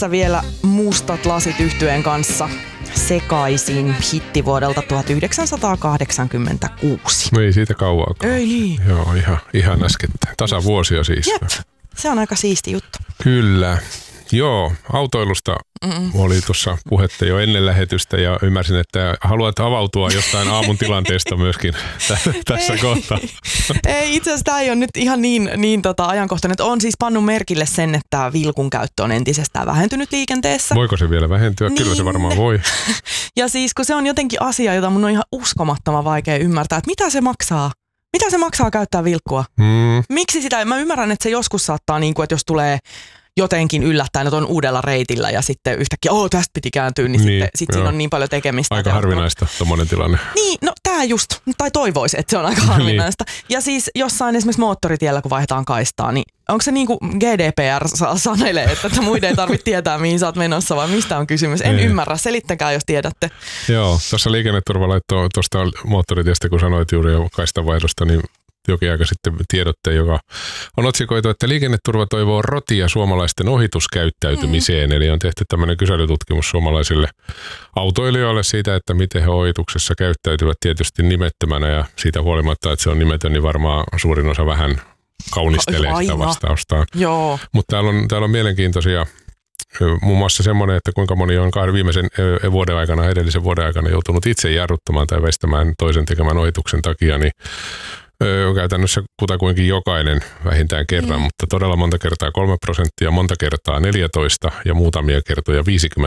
vielä Mustat lasit -yhtyeen kanssa Sekaisin, hitti vuodelta 1986. No ei siitä kauaakaan. Ei niin. Joo, ihan äskettäin. Tasavuosia siis. Jep, se on aika siisti juttu. Kyllä. Joo, autoilusta oli tuossa puhetta jo ennen lähetystä ja ymmärsin, että haluat avautua jostain aamun tilanteesta myöskin tässä kohtaa. Ei, itse asiassa tämä ei ole nyt ihan niin ajankohtainen, että on siis pannut merkille sen, että vilkun käyttö on entisestään vähentynyt liikenteessä. Voiko se vielä vähentyä? Niin. Kyllä se varmaan voi. Ja siis kun se on jotenkin asia, jota mun on ihan uskomattoman vaikea ymmärtää, että mitä se maksaa? Mitä se maksaa käyttää vilkkua? Miksi sitä? Mä ymmärrän, että se joskus saattaa, niin kuin, että jos tulee jotenkin yllättäen, että on uudella reitillä ja sitten yhtäkkiä, tästä piti kääntyä, niin sitten siinä on niin paljon tekemistä. Aika harvinaista tommoinen tilanne. Niin, no tää just, tai toivoisi, että se on aika harvinaista. Niin. Ja siis jossain esimerkiksi moottoritiellä, kun vaihdetaan kaistaa, niin onko se niin kuin GDPR sanelee, että muiden ei tarvitse tietää, mihin sä oot menossa, vai mistä on kysymys? En ymmärrä, selittäkää, jos tiedätte. Joo, tuossa liikenneturva laittoi tuosta moottoritiestä, kun sanoit juuri jo kaistanvaihdosta, niin jokin aika sitten tiedotte, joka on otsikoitu, että liikenneturva toivoo rotia suomalaisten ohituskäyttäytymiseen. Eli on tehty tämmöinen kyselytutkimus suomalaisille autoilijoille siitä, että miten he ohituksessa käyttäytyvät tietysti nimettömänä. Ja siitä huolimatta, että se on nimetön, niin varmaan suurin osa vähän kaunistelee sitä vastaustaan. Mutta täällä on mielenkiintoisia. Muun muassa semmoinen, että kuinka moni on viimeisen vuoden aikana, edellisen vuoden aikana joutunut itse jarruttamaan tai vestämään toisen tekemän ohituksen takia, niin käytännössä kutakuinkin jokainen vähintään kerran, mutta todella monta kertaa 3%, monta kertaa 14% ja muutamia kertoja 53%.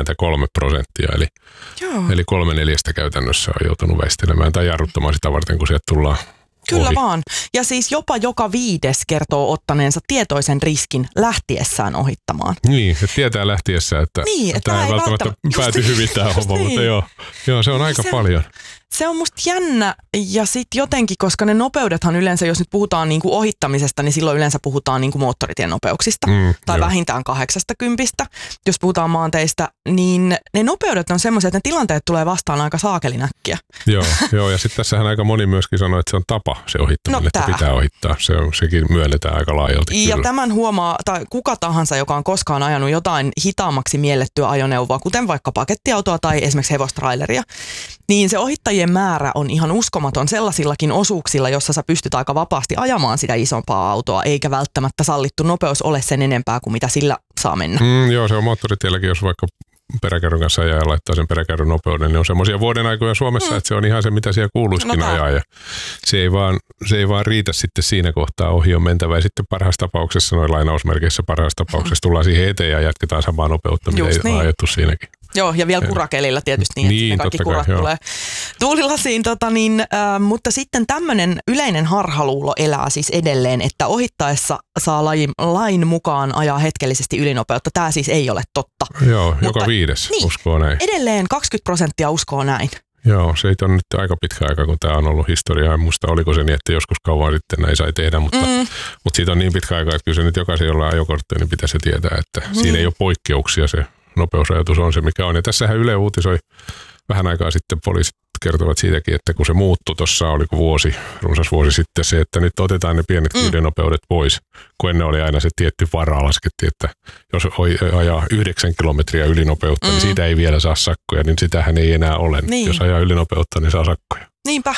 Eli 3/4 käytännössä on joutunut väistelemään tai jarruttamaan sitä varten, kun sieltä tullaan Kyllä ohi. vaan. Ja siis jopa joka 5. kertoo ottaneensa tietoisen riskin lähtiessään ohittamaan. Niin, että tietää lähtiessä, että tämä ei välttämättä pääty hyvin tämä homma, mutta joo, se on aika paljon. Se on musta jännä ja sitten jotenkin, koska ne nopeudethan yleensä, jos nyt puhutaan niinku ohittamisesta, niin silloin yleensä puhutaan niinku moottoritien nopeuksista tai vähintään 80. Jos puhutaan maanteistä, niin ne nopeudet on semmoisia, että ne tilanteet tulee vastaan aika saakelinäkkiä. Joo, ja sitten tässähän aika moni myöskin sanoo, että se on tapa se ohittaminen, että pitää ohittaa. Sekin myönnetään aika laajalti. Ja tämän huomaa, tai kuka tahansa, joka on koskaan ajanut jotain hitaammaksi miellettyä ajoneuvoa, kuten vaikka pakettiautoa tai esimerkiksi hevostraileria, niin se ohittajien määrä on ihan uskomaton sellaisillakin osuuksilla, jossa sä pystyt aika vapaasti ajamaan sitä isompaa autoa, eikä välttämättä sallittu nopeus ole sen enempää kuin mitä sillä saa mennä. Joo, se on moottoritielläkin, jos vaikka peräkärryn kanssa ajaa ja laittaa sen peräkärryn nopeuden, niin on semmoisia vuoden aikoja Suomessa, että se on ihan se, mitä siellä kuuluisikin ajaa. Ja se ei vaan riitä sitten siinä kohtaa, ohi on mentävä. Ja sitten parhaassa tapauksessa, noin lainausmerkeissä parhaassa tapauksessa, tullaan siihen eteen ja jatketaan samaa nopeutta, mitä ei ajettu siinäkin. Joo, ja vielä kurakelilla tietysti, niin että kaikki kurat tulee tuulilasiin. Mutta sitten tämmöinen yleinen harhaluulo elää siis edelleen, että ohittaessa saa lain mukaan ajaa hetkellisesti ylinopeutta. Tämä siis ei ole totta. Joo, joka 5 uskoo näin. Edelleen 20% uskoo näin. Joo, se on nyt aika pitkä aika, kun tämä on ollut historiaa. En muista, oliko se niin, että joskus kauan sitten näin sai tehdä, mutta siitä on niin pitkä aika, että kyllä se nyt jokaisen, jolla on ajokortteja, niin pitäisi tietää, että siinä ei ole poikkeuksia, se nopeusrajoitus on se, mikä on. Ja tässähän Yle uutisoi vähän aikaa sitten, poliisit kertovat siitäkin, että kun se muuttui tuossa, oliko runsas vuosi sitten se, että nyt otetaan ne pienet ylinopeuden pois, kun ennen oli aina se tietty vara, laskettiin, että jos ajaa 9 kilometriä ylinopeutta, niin siitä ei vielä saa sakkoja, niin sitähän ei enää ole. Niin. Jos ajaa ylinopeutta, niin saa sakkoja. Niinpä.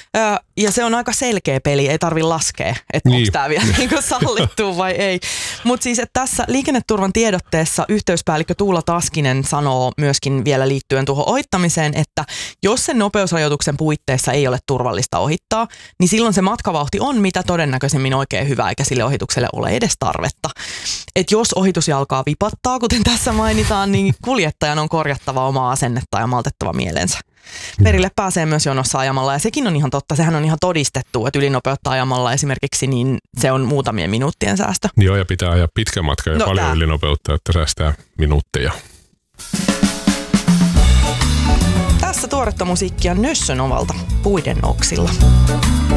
Ja se on aika selkeä peli, ei tarvitse laskea, että onko tämä vielä sallittu vai ei. Mutta siis, että tässä liikenneturvan tiedotteessa yhteyspäällikkö Tuula Taskinen sanoo myöskin vielä liittyen tuohon ohittamiseen, että jos sen nopeusrajoituksen puitteissa ei ole turvallista ohittaa, niin silloin se matkavauhti on mitä todennäköisemmin oikein hyvä, eikä sille ohitukselle ole edes tarvetta. Että jos ohitusjalkaa vipattaa, kuten tässä mainitaan, niin kuljettajan on korjattava omaa asennetta ja maltettava mielensä. Perille pääsee myös jonossa ajamalla ja sekin on ihan totta. Sehän on ihan todistettu, että ylinopeutta ajamalla esimerkiksi niin se on muutamien minuuttien säästö. Joo, ja pitää ajaa pitkä matka ja paljon ylinopeutta, että säästää minuutteja. Tässä tuoretta musiikkia Nössön Ovalta Puiden oksilla.